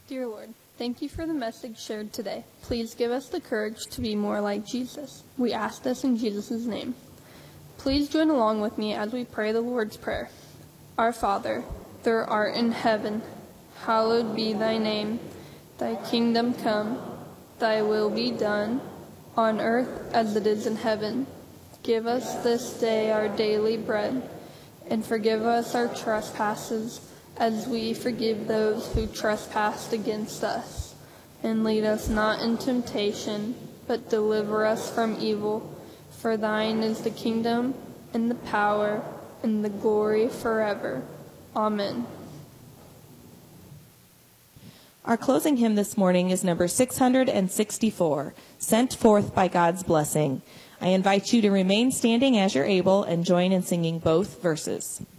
Dear Lord, thank you for the message shared today. Please give us the courage to be more like Jesus. We ask this in Jesus' name. Please join along with me as we pray the Lord's Prayer. Our Father, who art in heaven, hallowed be thy name. Thy kingdom come, thy will be done, on earth as it is in heaven. Give us this day our daily bread, and forgive us our trespasses, as we forgive those who trespass against us. And lead us not in temptation, but deliver us from evil. For thine is the kingdom, and the power, and the glory forever. Amen. Our closing hymn this morning is number 664, Sent Forth by God's Blessing. I invite you to remain standing as you're able and join in singing both verses.